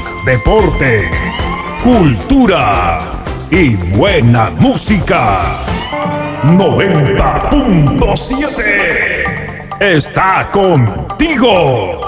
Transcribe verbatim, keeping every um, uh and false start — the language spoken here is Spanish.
más deporte, cultura y buena música. noventa punto siete está contigo.